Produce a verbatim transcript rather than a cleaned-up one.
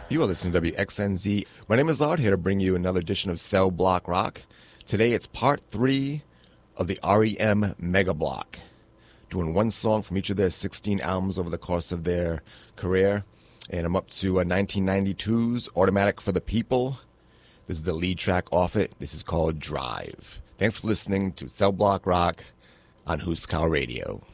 You are listening to W X N Z. My name is Lard, here to bring you another edition of Cell Block Rock. Today it's part three of the R E M Mega Block, doing one song from each of their sixteen albums over the course of their career. And I'm up to uh, nineteen ninety-two's Automatic for the People. This is the lead track off it. This is called Drive. Thanks for listening to Cell Block Rock on Huskar Radio.